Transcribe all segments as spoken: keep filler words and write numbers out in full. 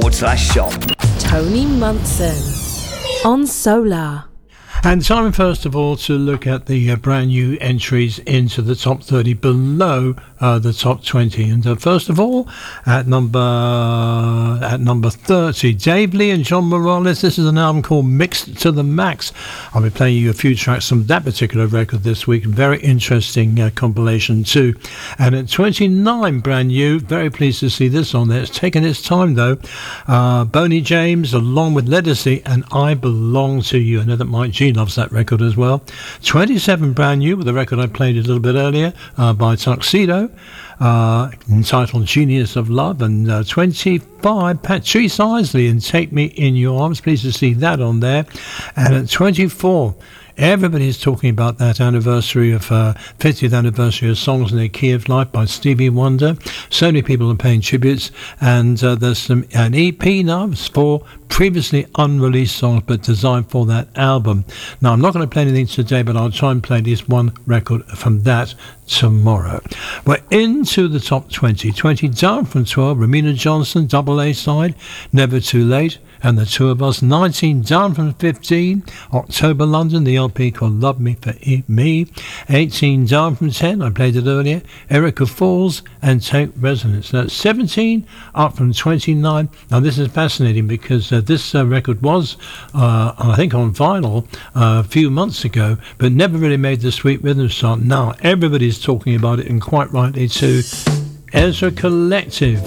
forward slash shop. Tony Munson on Solar. And time, first of all, to look at the uh, brand new entries into the top thirty below uh, the top twenty. And uh, first of all, at number at number thirty, Dave Lee and John Morales. This is an album called Mixed to the Max. I'll be playing you a few tracks from that particular record this week. Very interesting uh, compilation too. And at twenty-nine, brand new. Very pleased to see this on there. It's taken its time though. Uh, Boney James, along with Ledisi and I Belong to You. I know that Mike G loves that record as well. twenty-seven, brand new, with the record I played a little bit earlier uh, by Tuxedo, uh, entitled Genius of Love. And uh, twenty-five, Patrice Isley and Take Me in Your Arms. Pleased to see that on there. And at twenty-four, everybody's talking about that anniversary of uh, fiftieth anniversary of Songs in the Key of Life by Stevie Wonder. So many people are paying tributes, and uh, there's some an E P now for previously unreleased songs but designed for that album. Now, I'm not going to play anything today, but I'll try and play at least one record from that tomorrow. We're into the top twenty. twenty down from twelve, Ramina Johnson, double A side, Never Too Late, and the Two of Us. nineteen down from fifteen, October London, the L P called Love Me for Me. eighteen down from ten, I played it earlier, Erica Falls and Take Resonance. That's seventeen up from twenty-nine. Now this is fascinating because uh, this uh, record was, uh, I think, on vinyl uh, a few months ago, but never really made the Sweet Rhythm chart. Now everybody's talking about it, and quite rightly too. Ezra Collective,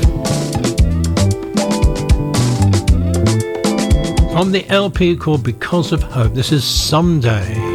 on the L P called Because of Hope. This is Someday.